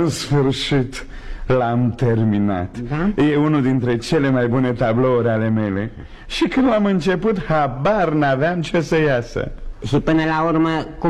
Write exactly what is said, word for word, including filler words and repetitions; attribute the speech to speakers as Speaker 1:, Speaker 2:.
Speaker 1: În sfârșit l-am terminat.
Speaker 2: Da?
Speaker 1: E unul dintre cele mai bune tablouri ale mele. Și când l-am început, habar n-aveam ce să iasă.
Speaker 2: Și până la urmă, cum